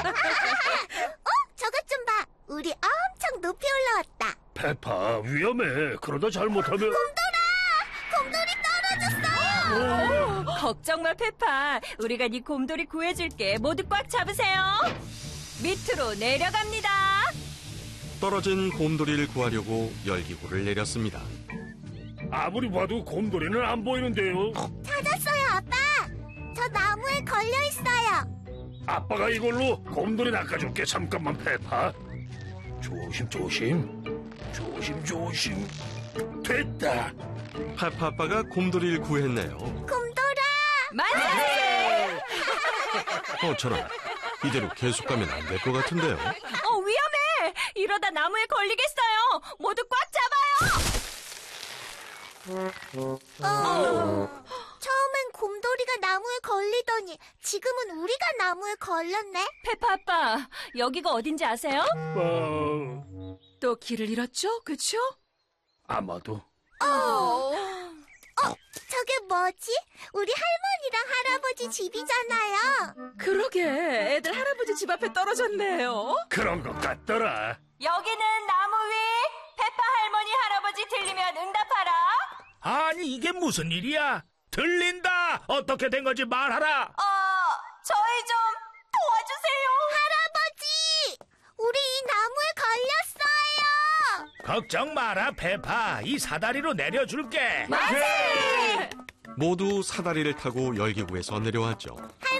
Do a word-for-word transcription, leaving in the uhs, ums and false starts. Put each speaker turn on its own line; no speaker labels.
어? 저것 좀 봐. 우리 엄청 높이 올라왔다.
페파, 위험해. 그러다 잘못하면...
곰돌아! 곰돌이 떨어졌어요!
오, 걱정 마, 페파. 우리가 네 곰돌이 구해줄게. 모두 꽉 잡으세요. 밑으로 내려갑니다.
떨어진 곰돌이를 구하려고 열기구를 내렸습니다.
아무리 봐도 곰돌이는 안 보이는데요.
찾았어요, 아빠. 저 나무에 걸려 있어요.
아빠가 이걸로 곰돌이 낚아줄게. 잠깐만, 페파. 조심, 조심. 조심, 조심. 됐다.
페파 아빠가 곰돌이를 구했네요.
곰돌아!
만세!
어, 저런. 이대로 계속 가면 안 될 것 같은데요.
어, 위험해. 이러다 나무에 걸리겠어요. 모두 꽉 잡아요.
어, 처음엔 곰돌이가 나무에 걸리더니 지금은 우리가 나무에 걸렸네.
페파 아빠, 여기가 어딘지 아세요?
어...
또 길을 잃었죠? 그쵸?
아마도.
어, 어, 저게 뭐지? 우리 할머니랑 할아버지 집이잖아요.
그러게, 애들 할아버지 집 앞에 떨어졌네요.
그런 것 같더라.
여기는 나무 위. 페파 할머니 할아버지 들리면 응답하라.
아니, 이게 무슨 일이야? 들린다! 어떻게 된 건지 말하라!
어, 저희 좀 도와주세요.
할아버지! 우리 이 나무에 걸렸어요.
걱정 마라, 페파. 이 사다리로 내려줄게.
만세!
모두 사다리를 타고 열기구에서 내려왔죠.